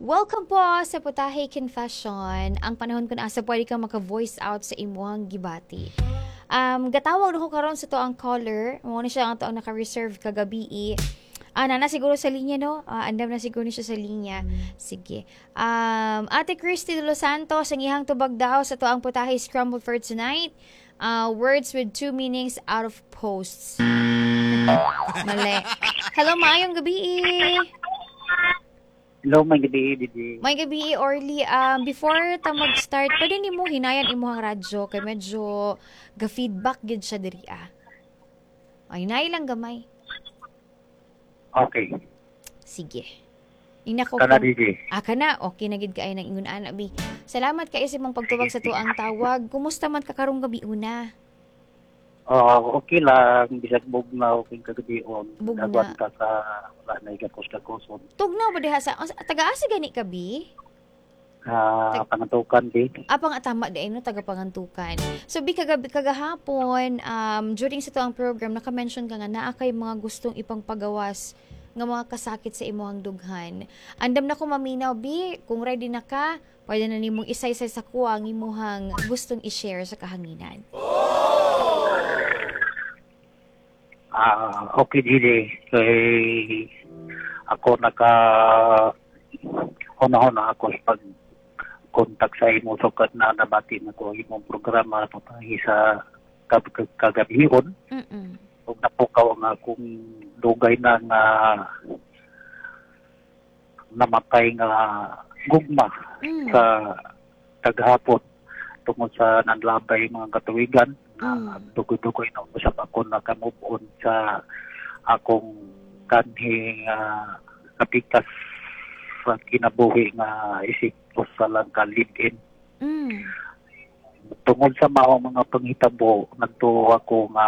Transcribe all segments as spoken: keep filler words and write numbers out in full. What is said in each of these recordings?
Welcome po sa Putahe Confession. Ang panahon ko na asa pwede kang maka-voice out sa imuhang gibati. Um, gatawag na ko karon sa to ang caller. Mo na siya ang taong naka-reserve kagabi. Ah, na siguro sa linya, no? Ah, andam na siguro niya sa linya. Sige. Um, Ate Christy de Los Santos, ang ihang tubag daw sa to ang Putahe Scramble for tonight. Uh, words with two meanings out of posts. Mali. Hello, maayong gabi. Hello, may gabi, Didi. May gabi, Orly. Um, before ta mag-start, pwede ni mo hinayan imuhang radyo kay medyo ga-feedback gid siya diri ah. Ay, hinay lang gamay. Okay. Sige. Ina ko Kana, kung- Didi. Ah, kana. Okay, nagid kaay ng ingon ana bi. Salamat kay sa mong pagtubag sa tuang tawag. Kumusta man ka karong gabi una? Oh, okay lang. Bisag bugnaw kung kagabi on. Bugna. Nagwan ka sa wala na ikakos-kakoson. Tugnaw ba diha sa asa- taga-asa gani ka bi? Ah, pangantukan, di. Apang atama di ay no tagapangantukan. So bi kagabi kagahapon um during sa tuang program naka-mention ka nga naa kay mga gustong ipangpagawas nga mga kasakit sa imong dughan. Andam na ko maminaw bi kung ready na ka, pwede na nimong isaysay sa kuha ang imong gustong i-share sa kahanginan. Ah, okay, Didi. Kay ako naka hona-hona ako sa pag kontak sa imo sukat na nabati na ko imong programa putahe sa kag kagabihon. Mm. Ug napukaw nga akong dugay na nga namatay nga gugma Mm. sa taghapon tungod sa nanlabay mga katuwigan. Mm. Uh, dugoy-dugoy na usap ako nakamove on sa akong kanhing uh, kapitas sa kinabuhi nga isip ko sa lang ka live-in. Mm. Tungod sa mao mga panghitabo, nagtuo ako nga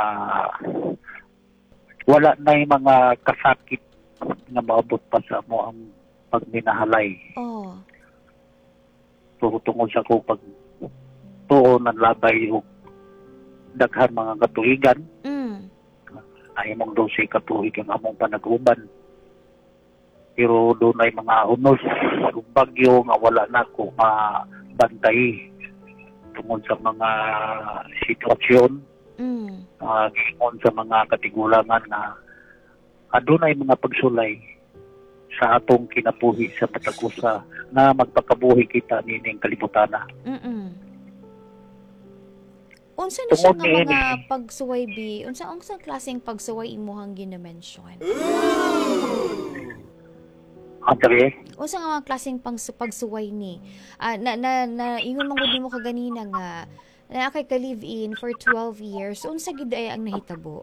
wala na yung mga kasakit nga maabot pa sa mo ang pagminahalay. Oh. So, tungod sa ko pag tuo ng labay o daghan mga katuigan, Mm. ay mong dosi katuig ang among panag-uban. Pero doon ay mga unos, bagyo nga wala na ko mabantay tungod sa mga sitwasyon, Mm. uh, gingon sa mga katigulangan na adun ay mga pagsulay sa atong kinabuhi sa patagusa na magpakabuhi kita nining kalibutana. Mm. Unsa na siya Tungod nga ni- mga pagsuway bi? Unsa unsa klaseng pagsuway imuhang gina-mention? Ang sabi, Unsa nga mga klaseng pang pagsuway ni? Ah, na na, na ingon man gud nimo kaganina nga na kay ka live in for twelve years. Unsa gid ay ang nahitabo?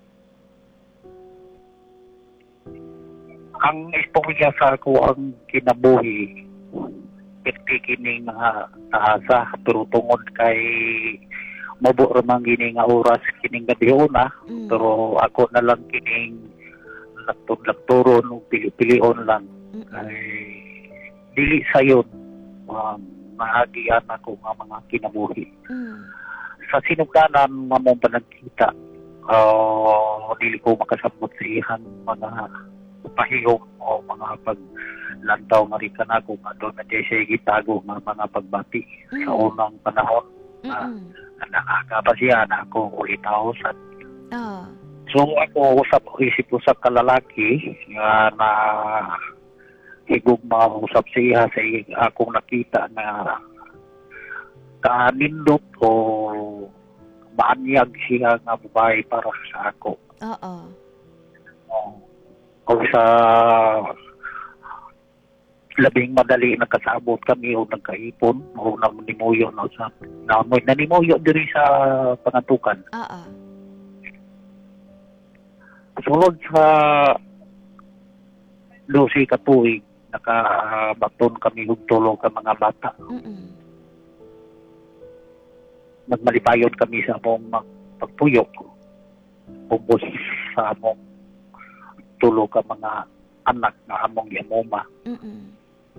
ang istorya sa ako ang kinabuhi perti kining mga taasa pero tungod kay mabo ramang gini nga oras kining gabihon Mm. pero ako na lang kining laktod-lakturon o pili-pilion lang Mm-mm. kay dili sayon um, maagian ako nga mga kinabuhi Mm. sa sinugdanan nga mong panagkita uh, dili ko makasabot sa ihang mga pahiyong o mga paglantaw nga rin ka na kung ano na di siya gitago ng mga pagbati sa Mm. unang panahon na Mm-mm. nakaka pa siya na ako ulitahosan. Ah. So ako usap isip usap ka lalaki nga na higog mausap siya sa i- akong nakita na kanindot o maanyag siya nga babae para sa ako. Oo. O sa labing madali nakasabot kami o nagkaipon o nanimuyo na sa namoy nanimuyo diri sa pangantukan. Oo. Sulod sa dosi ka tuig nakabaton kami og tulo ka mga bata. Mm-mm. Nagmalipayon kami sa among pagpuyok. Ubos sa among tulo ka mga anak na among yamoma. Mm-mm.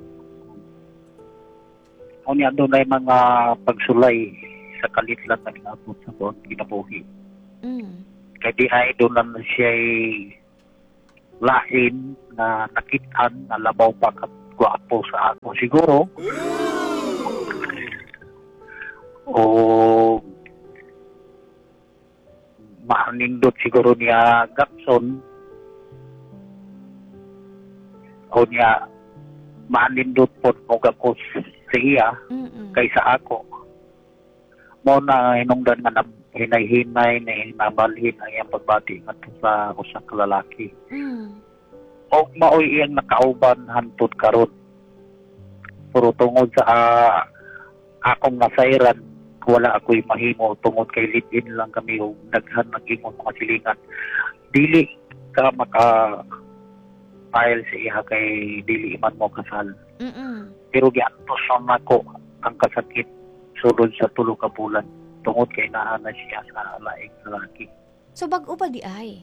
O niya doon ay mga pagsulay sa kalitlan na ginabot sa buong kinabuhi. Mm. Kaya di ay doon lang siya lain na nakitaan na labaw pa kat gwapo sa ako siguro. O maanindot siguro niya Gapson. O niya maanindot po mo ko sa iya Mm-mm. kaysa ako. Mo na hinungdan nga na hinay-hinay na hinabalhin ang iyang pagbati nga sa usa ka lalaki. Mm. O maoy iyang nakauban hantod karon. Pero tungod sa uh, akong nasairan, wala ako'y mahimo tungod kay live-in lang kami o naghan nag-imong mga silingan. Dili ka maka file sa iya kay dili man mo kasal. Mm-mm. Pero giantos na nako ang kasakit sulod sa tulo ka bulan tungod kay naa na siya sa laing lalaki. So bag-o pa di ay.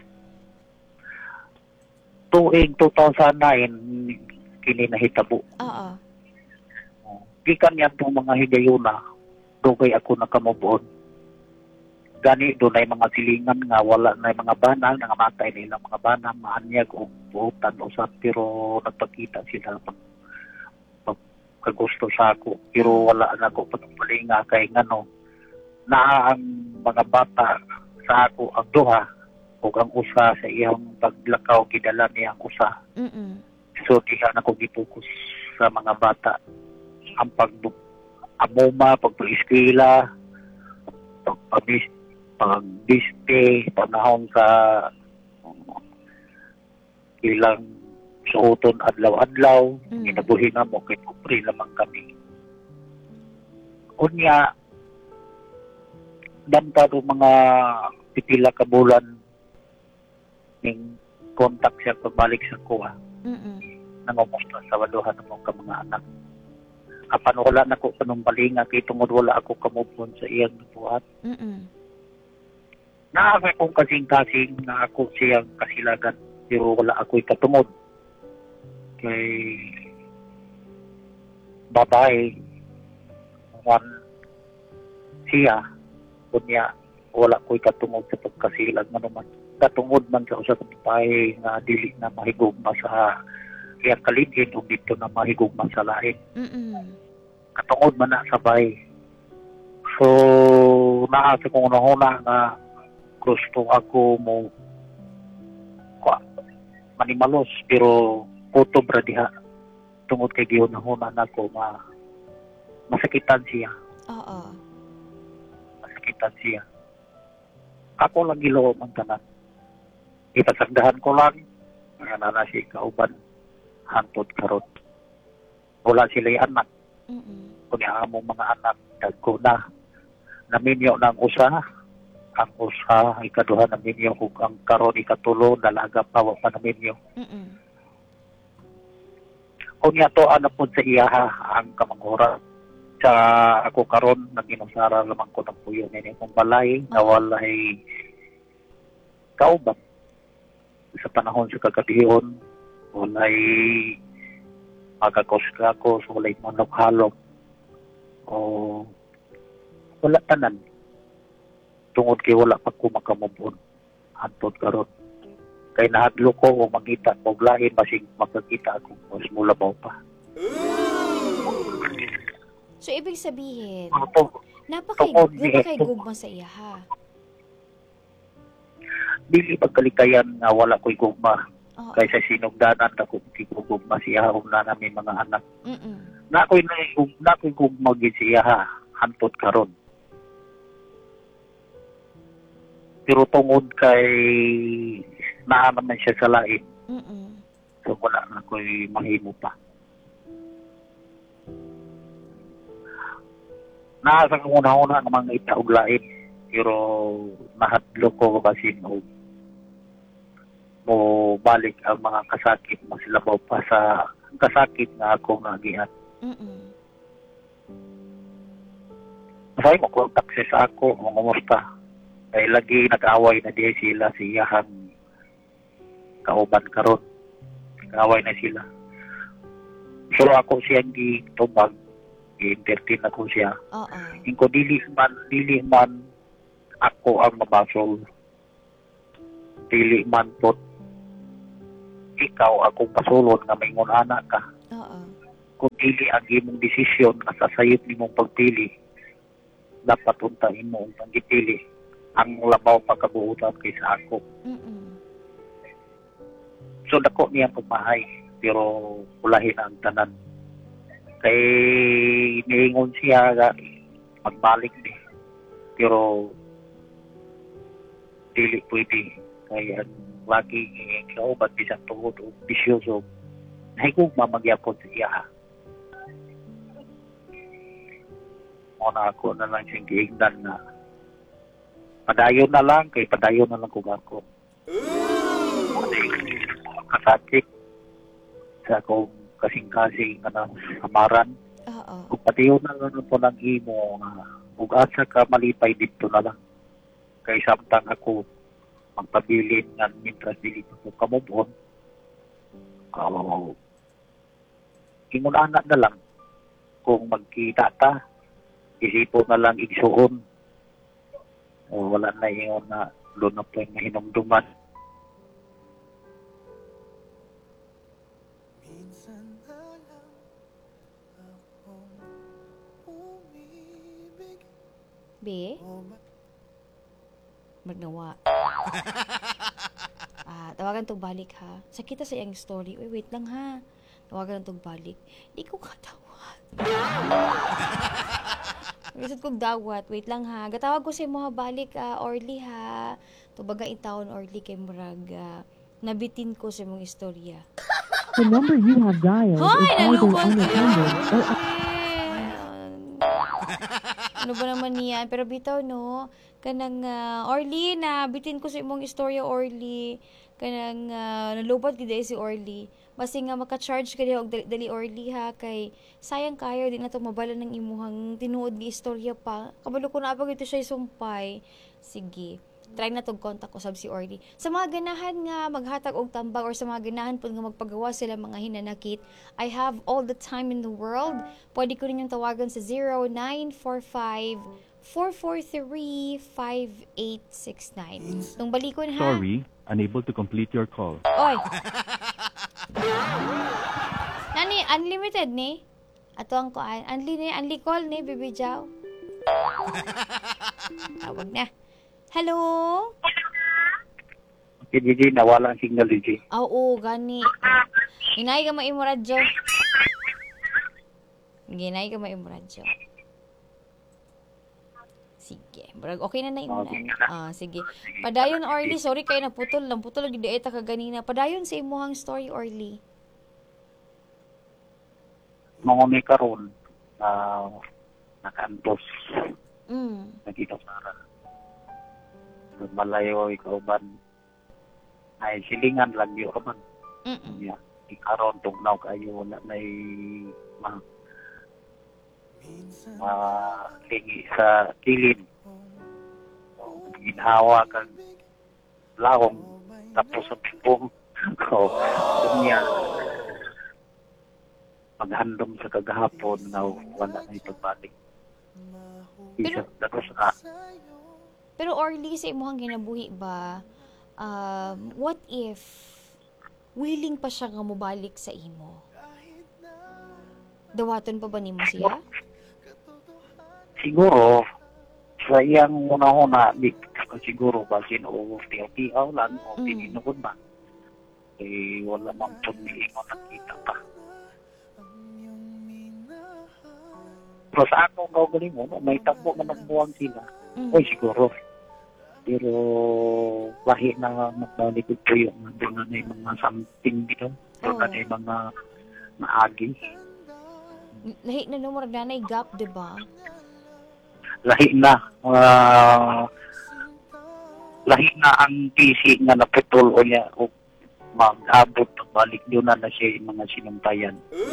Tuig two thousand nine kini nahitabo. Oo. Gikan niya itong mga higayuna dugay ako nakamubuon. Gani doon ay mga silingan nga wala na mga banal nga matay nila mga banal maanyag o buutan usap pero nagpakita sila pag, pag kagusto sa ako pero wala na ako pagpalinga kay ngano na ang mga bata sa ako ang duha o ang usa sa iyang paglakaw gidala niya ang usa. Mm-mm. So diha na ko gipokus sa mga bata ang pag amuma pagpa-eskwela pagpabis pagbiste panahon sa ilang suoton adlaw-adlaw Mm. ginabuhi na mo kay pobre lamang kami unya bantado mga pipila ka bulan ning kontak siya pagbalik sa kuha Mm-mm. nangumusta sa waduhan ng mga mga anak apan wala na ko panumbalinga kay tungod wala ako kamupon sa iyang buhat Mm-mm. naabay kong kasing-kasing na ako siyang kasilagan pero wala ako'y katungod kay babae one siya kunya wala ko'y katungod sa pagkasilag man naman katungod man sa usa ka babae nga dili na mahigugma sa iyang kaligid o dito na mahigugma sa lain Mm-mm. katungod man na sabay so naa sa kong unahuna nga gusto ako mo kwa manimalos pero puto bra diha tungod kay gihunahuna nako ma masakitan siya Oo. masakitan siya ako lang gilo man tanan ipasagdahan ko lang nga na si kauban hantod karon wala sila anak Mm-mm. kunya among mga anak dagko na naminyo ng usa ang usa ikaduha naminyo ug ang karon ikatulo dalaga pa wa pa naminyo Mm-mm. kunya to ana pod sa iyaha ang kamangura sa ako karon naginusara lamang ko ng puyo nini kung balay na walay kauban sa panahon sa kagabihon walay magkakos-kakos walay manok-halok o wala tanan tungod kay wala pa ko makamubon hantod karon kay nahadlo ko o magkita ko lain basig makakita ako mas mula ba pa. So ibig sabihin, Ano to? napakay Tungod ni napakaygugma sa iya ha. Dili pagkalikayan nga wala ko'y gugma Oo. kaysa sinugdanan na kung gugma siya o na namin mga anak. Mm-mm. Na ako'y na ako'y gugma gid siya ha hantod karon. Pero tungod kay naa naman siya sa lain Mm-mm. so wala na ko'y mahimo pa. Naa sa una-una ng mga itaog lain pero nahadlo ko basin o mo balik ang mga kasakit masilabaw pa sa kasakit na ako nagihat. Mm-mm. Masay mo kontak siya sa ako, mangumusta. Ay lagi nag-away na di sila siyahang kauban karon. Nag-away na sila. So ako siyang gitubag, i-entertain ako siya. Oo. Ingko dili man, dili man ako ang mabasol. Dili man po ikaw akong pasulod nga maingon anak ka. Oo. dili ang imong desisyon kasasayop nimong pagpili dapat unta imo ang pagpili ang labaw pagkabuutan kaysa ako. Mm-mm. So dako niya pagmahay pero ulahin ang tanan kay niingon siya nga magbalik ni pero dili pwede kaya lagi kauban bisang tungod o bisyoso nahigugma magyapon siya. Muna ako na lang siyang giingdan na padayon na lang kay padayon na lang kung ako. Kasakit sa akong kasing-kasing na amaran. Oo. Kung padayon na lang po ng imo kung asa ka malipay dito na lang. Kay samtang ako magpabilin nga mintras dili ko kamubon. Oh, ingon anak na lang kung magkita ta isipon na lang igsuon o wala na yun na doon na po yung hinumduman. Be? Magnawa. Ah, tawagan tong balik ha. Sakita sa iyang story. Uy, wait lang ha. Tawagan tong balik. Di ko katawat. Lisod kong dawat. Wait lang ha. Gatawag ko sa mo ha balik ah, Orly ha. Tubaga in town Orly kay Murag. ah, nabitin ko sa mong istorya. The number you have dialed Hoy! is either Nalungkot unattended or ano ba naman niyan? Pero bitaw, no? Kanang, uh, Orly, na bitin ko sa imong istorya, Orly. Kanang, uh, nalubad gid si Orly. Basi nga maka-charge ka diha og dali, dali Orly ha. Kay, sayang kayo, di na to mabala ng imuhang tinuod ni istorya pa. Kabalo ko na apag ito siya sumpay. Sige. Try na tong contact ko sab si Orly. Sa mga ganahan nga maghatag og tambag or sa mga ganahan pud nga magpagawa sila mga hinanakit, I have all the time in the world. Pwede ko ninyong tawagan sa zero nine four five, four four three, five eight six nine. Tung balikon ha. Sorry, unable to complete your call. Oy. Nani unlimited ni? Ato ang kuan. Unli ni, unli call ni Bibi Jow. Tawag na. Hello? Okay, Gigi, nawala ang signal, Gigi. Oo, gani. Hinay ka maimo radyo. Hinay ka maimo radyo. Sige. Brag, okay na na imo Okay. na. Ah, sige. Padayon, Orly. Sorry kayo na putol lang. Putol lagi dieta ka ganina. Padayon sa imuhang story, Orly. Mga may karon na nakaantos Mm. nagkikasara. Malayo ikaw ban ay silingan lang yun ka man. Mm-mm. Yeah. Ikaroon tugnaw kayo wala na ma ma lingi sa kilid. Ginhawa kang lahong tapos sa pipong ko niya maghandom sa kagahapon na wala na ipagbalik. Isa Pero- tapos na Pero Orly, sa imuhang ginabuhi ba, um, what if willing pa siya nga mobalik sa imo? Dawaton pa ba nimo siya? siguro sa iyang una-una di ko siguro basin o tiyaw-tiyaw lang o Mm. pininukod ba eh wala man po ni mo nakita pa pero sa akong gawin mo no, may tagbo na magbuwang sila Mm. oy siguro pero lahi na magbalik ko yung doon na yung mga something dito doon na Oo. yung mga maagi Lahi na no, murag nanay gap, di ba? lahi na uh, lahi na ang P C nga naputol o niya o mag-abot balik doon na na siya yung mga sinumpayan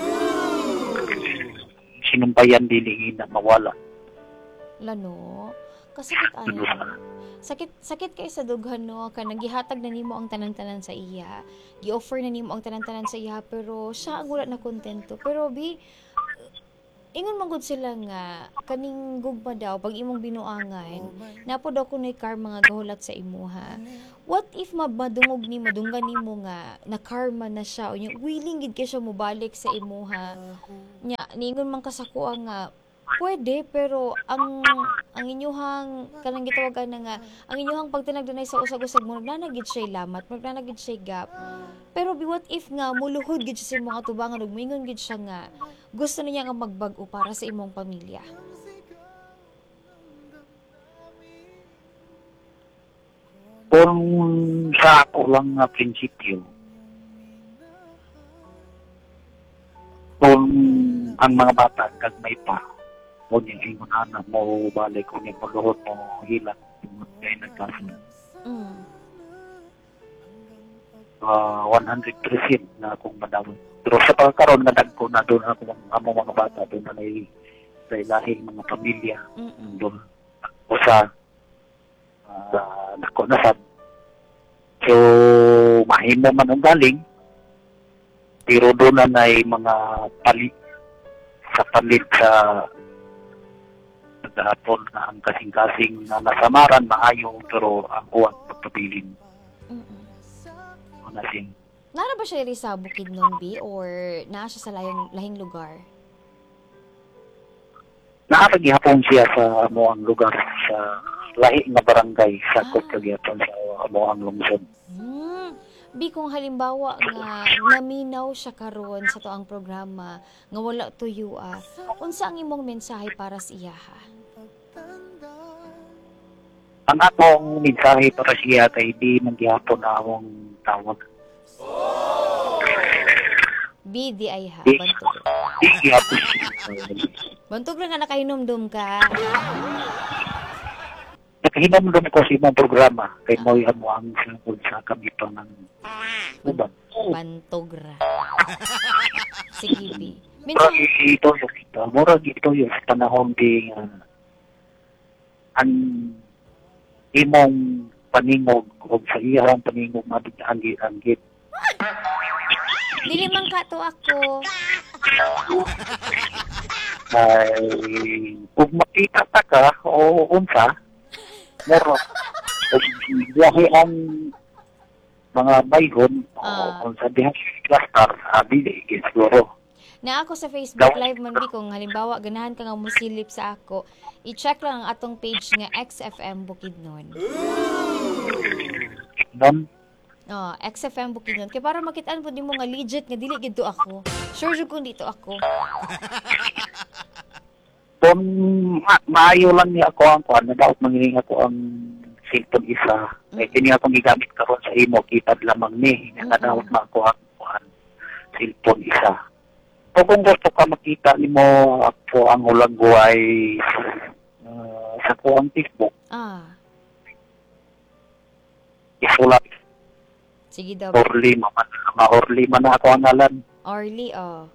sinumpayan dili na mawala Lano, kasakit ano. Sakit sakit kay sa dughan no, kanang gihatag na nimo ang tanan-tanan sa iya. Gi-offer na nimo ang tanan-tanan sa iya pero siya ang wala na kontento. Pero bi ingon man gud sila nga kaning gugma daw pag imong binuangan napo daw kunoy karma nga gahulat sa imuha. What if mabadungog ni madunggan nimo nga na karma na siya o yung willing gid kay siya mobalik sa imuha. Nya ningon man kasako nga pwede pero ang ang inyuhang kanang gitawagan na nga ang inyuhang pagtinagdanay sa usag-usag mo nagnanagid siya lamat, nagnanagid siya gap. Pero what if nga muluhod gid siya sa mga tubangan ug mingon gid siya nga gusto niya nga magbag-o para sa imong pamilya. Kung sa ako lang nga prinsipyo, kung ang mga bata gagmay pa, o yung ingon anak mo balik kung yung pagluhod mo hilat kaya nagkasunod. Mm. Uh, one hundred percent na akong madawin. Pero sa pagkaroon na dagko na doon ako ang among mga bata doon na may sa ilahing mga pamilya Mm-mm. doon o sa uh, dako na sad. So mahimo man ang galing pero doon na may mga palit sa palit sa gahapon na ang kasing-kasing na nasamaran maayo pero ang uwag pagpabilin. Mm-mm. Nasin. Nara ba siya iri sa Bukidnon B or naa siya sa layong lahing lugar? Nakapagihapon siya sa amo ang lugar sa lahi nga barangay sa Ah. Kutagihapon sa amo ang lungsod. Hmm. Bi kung halimbawa nga naminaw siya karon sa toang programa nga wala tuyo ah. Unsa ang imong mensahe para sa iya ha? Ang akong mensahe para siya kay di man gihapon na among tawag. B D I ha, Di, bantog. di gihapon siya. Bantog ra nga nakahinomdom ka. Nakahinamdom ko sa imong programa kay mo mo ang sangkod sa kamiton ng uban. Bantog ra. Sige B. Murag Minsan, ito yung kita. Murag ito yung sa panahon di uh, ang imong paningog o sa iyang paningog mabig-anggit-anggit. dili man ka to ako. Ay, kung makita ta ka o unsa, meron. Kung biyahe ang mga baygon Ah. o kung sa biyahe cluster, abi di siguro. Na ako sa Facebook Live man bi kung halimbawa ganahan ka nga musilip sa ako, i-check lang ang atong page nga X F M Bukidnon. Nun, Oh, X F M Bukidnon. Kaya para makitaan po mo nga legit nga dili gid to ako. Sure jud kung dito ako. kung ma- maayo lang niya ako ang kuan, nadaot mangiling ako ang cellphone isa. Kaya kini akong gigamit karon sa imo, kitad lamang ni. Nadaot na ako ang kuan, cellphone isa. So kung gusto ka makita nimo ako ang ulang buhay uh, sa kuang Facebook, Ah, isulat sige daw. Orly, ma-Orly man na ako ang ngalan. Orly, oh.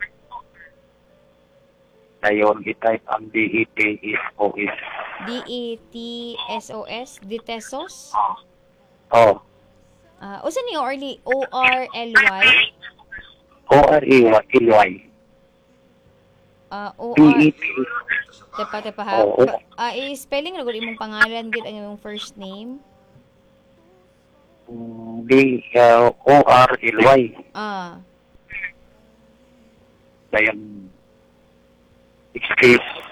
Dayon, i-type ang D E T S O S. D E T S O S, Ditesos. Oh, Ah, uh, usa ni Orly? O R L Y? O R E L Y. Ah, O D E R... T. Tepa, tepa ha. Oo. Ah, i-spelling na gud imong pangalan gid ang imong first name. Mm, D uh, O R L Y. Ah, Dayon, space